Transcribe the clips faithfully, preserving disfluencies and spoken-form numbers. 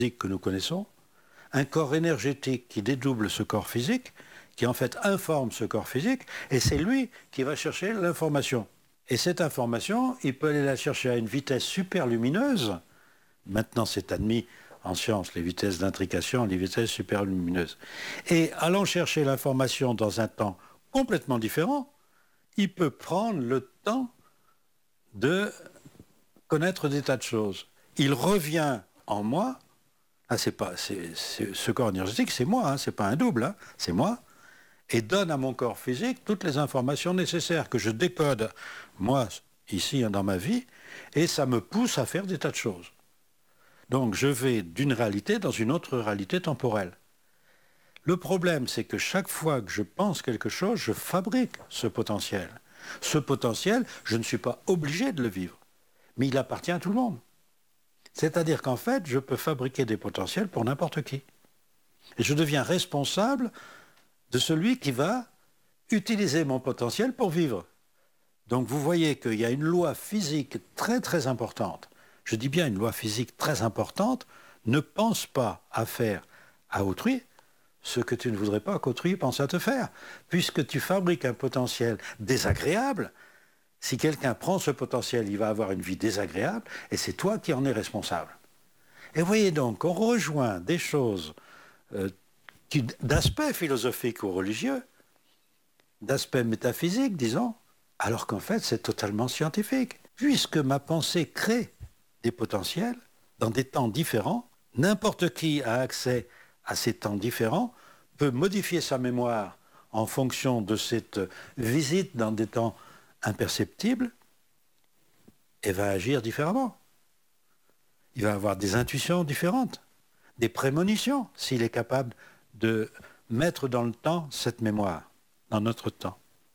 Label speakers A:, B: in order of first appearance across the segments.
A: que nous connaissons, un corps énergétique qui dédouble ce corps physique, qui en fait informe ce corps physique, et c'est lui qui va chercher l'information. Et cette information, il peut aller la chercher à une vitesse super lumineuse. Maintenant, c'est admis en science, les vitesses d'intrication, les vitesses super lumineuses. Et allant chercher l'information dans un temps complètement différent, il peut prendre le temps de connaître des tas de choses. Il revient en moi. Ah, c'est pas, c'est, c'est, ce corps énergétique, c'est moi, hein, c'est pas un double, hein, c'est moi, et donne à mon corps physique toutes les informations nécessaires que je décode, moi, ici, hein, dans ma vie, et ça me pousse à faire des tas de choses. Donc, je vais d'une réalité dans une autre réalité temporelle. Le problème, c'est que chaque fois que je pense quelque chose, je fabrique ce potentiel. Ce potentiel, je ne suis pas obligé de le vivre, mais il appartient à tout le monde. C'est-à-dire qu'en fait, je peux fabriquer des potentiels pour n'importe qui. Et je deviens responsable de celui qui va utiliser mon potentiel pour vivre. Donc vous voyez qu'il y a une loi physique très très importante. Je dis bien une loi physique très importante. Ne pense pas à faire à autrui ce que tu ne voudrais pas qu'autrui pense à te faire. Puisque tu fabriques un potentiel désagréable, si quelqu'un prend ce potentiel, il va avoir une vie désagréable, et c'est toi qui en es responsable. Et vous voyez donc, on rejoint des choses euh, qui, d'aspect philosophique ou religieux, d'aspect métaphysique, disons, alors qu'en fait, c'est totalement scientifique. Puisque ma pensée crée des potentiels dans des temps différents, n'importe qui a accès à ces temps différents, peut modifier sa mémoire en fonction de cette visite dans des temps imperceptible, et va agir différemment. Il va avoir des intuitions différentes, des prémonitions, s'il est capable de mettre dans le temps cette mémoire, dans notre temps.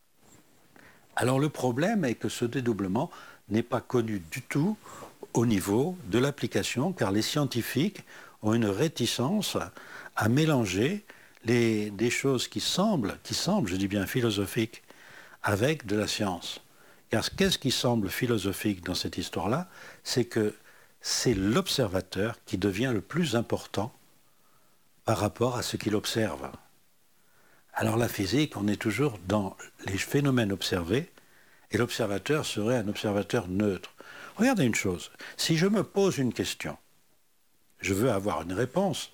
A: Alors le problème est que ce dédoublement n'est pas connu du tout au niveau de l'application, car les scientifiques ont une réticence à mélanger les, des choses qui semblent, qui semblent, je dis bien philosophiques, avec de la science. Car qu'est-ce qui semble philosophique dans cette histoire-là? C'est que c'est l'observateur qui devient le plus important par rapport à ce qu'il observe. Alors la physique, on est toujours dans les phénomènes observés, et l'observateur serait un observateur neutre. Regardez une chose, si je me pose une question, je veux avoir une réponse,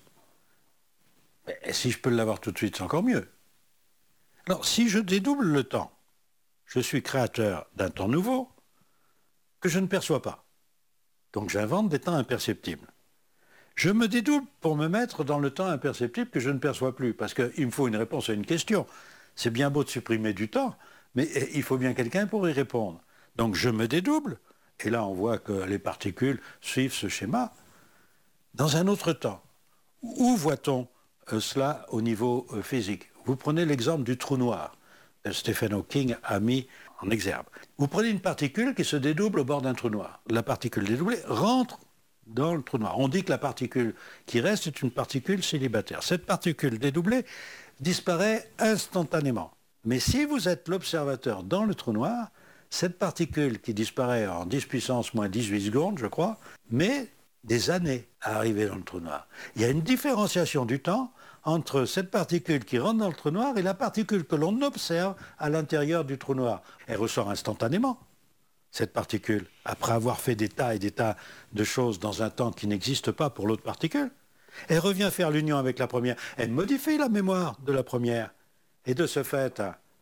A: et si je peux l'avoir tout de suite, c'est encore mieux. Alors si je dédouble le temps, je suis créateur d'un temps nouveau que je ne perçois pas. Donc j'invente des temps imperceptibles. Je me dédouble pour me mettre dans le temps imperceptible que je ne perçois plus, parce qu'il me faut une réponse à une question. C'est bien beau de supprimer du temps, mais il faut bien quelqu'un pour y répondre. Donc je me dédouble, et là on voit que les particules suivent ce schéma, dans un autre temps. Où voit-on euh, cela au niveau euh, physique? Vous prenez l'exemple du trou noir. Stephen Hawking a mis en exergue. Vous prenez une particule qui se dédouble au bord d'un trou noir. La particule dédoublée rentre dans le trou noir. On dit que la particule qui reste est une particule célibataire. Cette particule dédoublée disparaît instantanément. Mais si vous êtes l'observateur dans le trou noir, cette particule qui disparaît en dix puissance moins dix-huit secondes, je crois, met des années à arriver dans le trou noir. Il y a une différenciation du temps entre cette particule qui rentre dans le trou noir et la particule que l'on observe à l'intérieur du trou noir. Elle ressort instantanément, cette particule, après avoir fait des tas et des tas de choses dans un temps qui n'existe pas pour l'autre particule. Elle revient faire l'union avec la première. Elle modifie la mémoire de la première. Et de ce fait,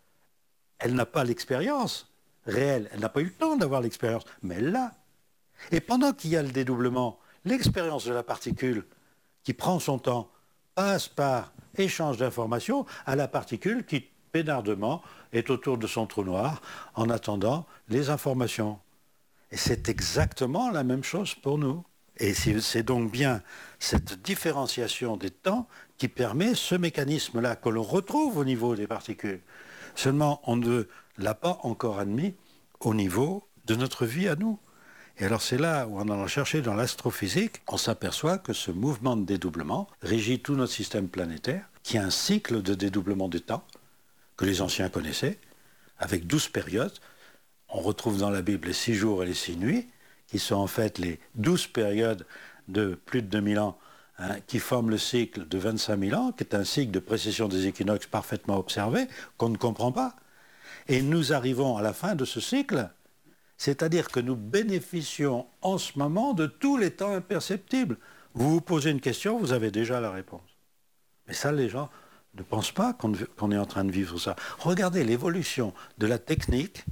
A: elle n'a pas l'expérience réelle. Elle n'a pas eu le temps d'avoir l'expérience, mais elle l'a. Et pendant qu'il y a le dédoublement, l'expérience de la particule qui prend son temps passe par échange d'informations à la particule qui, pénardement, est autour de son trou noir en attendant les informations. Et c'est exactement la même chose pour nous. Et c'est donc bien cette différenciation des temps qui permet ce mécanisme-là que l'on retrouve au niveau des particules. Seulement, on ne l'a pas encore admis au niveau de notre vie à nous. Et alors c'est là où, en allant chercher dans l'astrophysique, on s'aperçoit que ce mouvement de dédoublement régit tout notre système planétaire, qui a un cycle de dédoublement du temps, que les anciens connaissaient, avec douze périodes. On retrouve dans la Bible les six jours et les six nuits, qui sont en fait les douze périodes de plus de deux mille ans hein, qui forme le cycle de vingt-cinq mille ans, qui est un cycle de précession des équinoxes parfaitement observé, qu'on ne comprend pas. Et nous arrivons à la fin de ce cycle, c'est-à-dire que nous bénéficions en ce moment de tous les temps imperceptibles. Vous vous posez une question, vous avez déjà la réponse. Mais ça, les gens ne pensent pas qu'on, qu'on est en train de vivre ça. Regardez l'évolution de la technique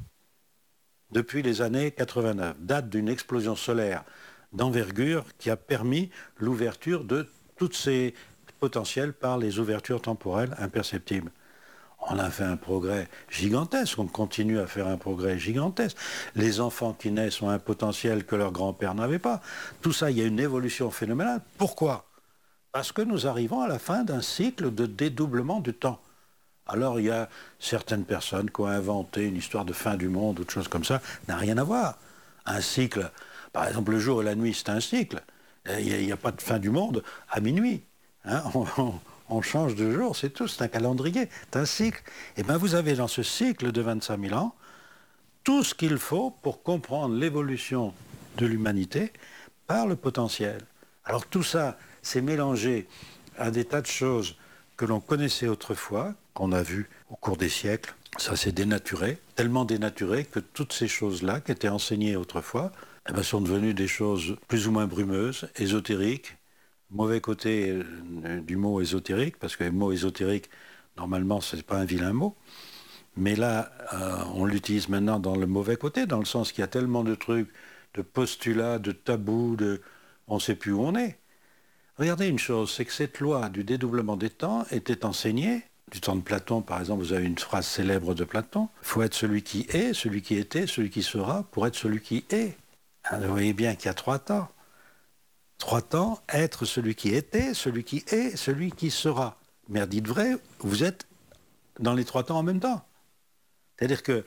A: depuis les années quatre-vingt-neuf, date d'une explosion solaire d'envergure qui a permis l'ouverture de tous ces potentiels par les ouvertures temporelles imperceptibles. On a fait un progrès gigantesque, on continue à faire un progrès gigantesque. Les enfants qui naissent ont un potentiel que leur grand-père n'avait pas. Tout ça, il y a une évolution phénoménale. Pourquoi ? Parce que nous arrivons à la fin d'un cycle de dédoublement du temps. Alors il y a certaines personnes qui ont inventé une histoire de fin du monde ou de choses comme ça, n'a rien à voir. Un cycle, par exemple le jour et la nuit, c'est un cycle. Il n'y a, a pas de fin du monde à minuit. Hein, on, on, on change de jour, c'est tout, c'est un calendrier, c'est un cycle. Et bien vous avez dans ce cycle de vingt-cinq mille ans tout ce qu'il faut pour comprendre l'évolution de l'humanité par le potentiel. Alors tout ça, c'est mélangé à des tas de choses que l'on connaissait autrefois, qu'on a vues au cours des siècles. Ça s'est dénaturé, tellement dénaturé que toutes ces choses-là qui étaient enseignées autrefois eh bien, sont devenues des choses plus ou moins brumeuses, ésotériques. Mauvais côté euh, du mot ésotérique, parce que le mot ésotérique, normalement, ce n'est pas un vilain mot. Mais là, euh, on l'utilise maintenant dans le mauvais côté, dans le sens qu'il y a tellement de trucs, de postulats, de tabous, de... on ne sait plus où on est. Regardez une chose, c'est que cette loi du dédoublement des temps était enseignée, du temps de Platon par exemple, vous avez une phrase célèbre de Platon, il faut être celui qui est, celui qui était, celui qui sera, pour être celui qui est. Hein, vous voyez bien qu'il y a trois temps. Trois temps, être celui qui était, celui qui est, celui qui sera. Mais dites vrai, vous êtes dans les trois temps en même temps. C'est-à-dire que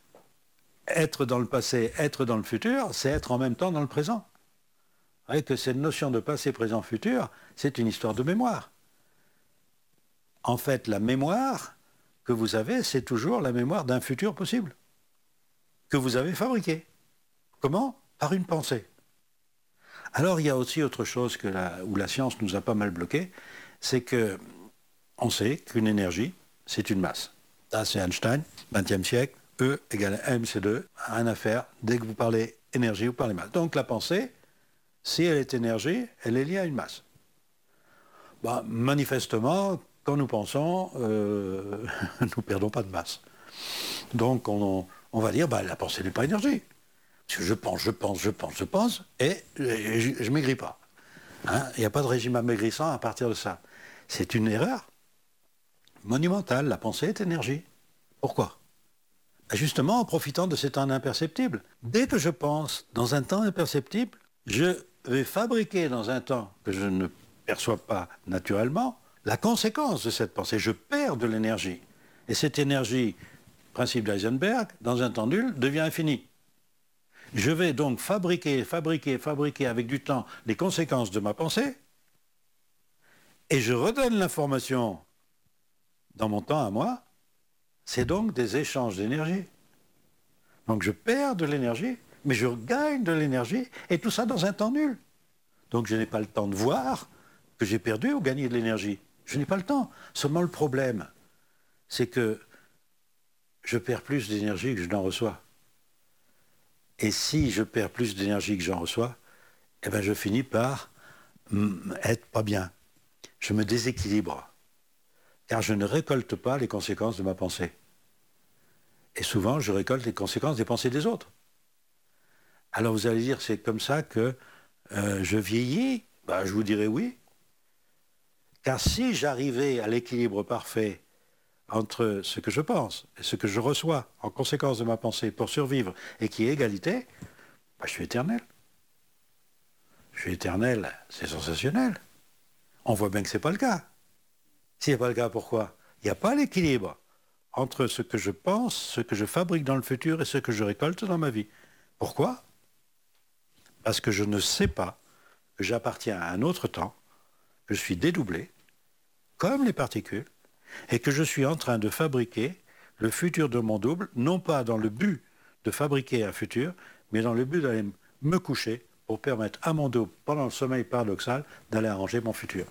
A: être dans le passé, être dans le futur, c'est être en même temps dans le présent. Vous voyez que cette notion de passé, présent, futur, c'est une histoire de mémoire. En fait, la mémoire que vous avez, c'est toujours la mémoire d'un futur possible, que vous avez fabriqué. Comment ? Par une pensée. Alors, il y a aussi autre chose que la, où la science nous a pas mal bloqués, c'est que on sait qu'une énergie, c'est une masse. Ça, c'est Einstein, vingtième siècle, E égale mc deux, rien à faire. Dès que vous parlez énergie, vous parlez masse. Donc, la pensée, si elle est énergie, elle est liée à une masse. Bah, manifestement, quand nous pensons, euh, nous ne perdons pas de masse. Donc, on, on va dire, bah, la pensée n'est pas énergie. Parce que je pense, je pense, je pense, je pense, et, et je ne maigris pas. Hein, il n'y a pas de régime amaigrissant à partir de ça. C'est une erreur monumentale. La pensée est énergie. Pourquoi ? Justement, en profitant de ces temps imperceptibles. Dès que je pense dans un temps imperceptible, je vais fabriquer dans un temps que je ne perçois pas naturellement la conséquence de cette pensée. Je perds de l'énergie. Et cette énergie, principe d'Heisenberg, dans un temps nul, devient infinie. Je vais donc fabriquer, fabriquer, fabriquer avec du temps les conséquences de ma pensée et je redonne l'information dans mon temps à moi. C'est donc des échanges d'énergie. Donc je perds de l'énergie, mais je gagne de l'énergie et tout ça dans un temps nul. Donc je n'ai pas le temps de voir que j'ai perdu ou gagné de l'énergie. Je n'ai pas le temps. Seulement le problème, c'est que je perds plus d'énergie que je n'en reçois. Et si je perds plus d'énergie que j'en reçois, eh ben je finis par être pas bien. Je me déséquilibre. Car je ne récolte pas les conséquences de ma pensée. Et souvent, je récolte les conséquences des pensées des autres. Alors vous allez dire, c'est comme ça que euh, je vieillis ? Ben, je vous dirais oui. Car si j'arrivais à l'équilibre parfait entre ce que je pense et ce que je reçois en conséquence de ma pensée pour survivre et qui est égalité, ben, je suis éternel. Je suis éternel, c'est sensationnel. On voit bien que ce n'est pas le cas. Si ce n'est pas le cas, pourquoi ? Il n'y a pas l'équilibre entre ce que je pense, ce que je fabrique dans le futur et ce que je récolte dans ma vie. Pourquoi ? Parce que je ne sais pas que j'appartiens à un autre temps, que je suis dédoublé, comme les particules, et que je suis en train de fabriquer le futur de mon double, non pas dans le but de fabriquer un futur, mais dans le but d'aller me coucher pour permettre à mon double, pendant le sommeil paradoxal, d'aller arranger mon futur.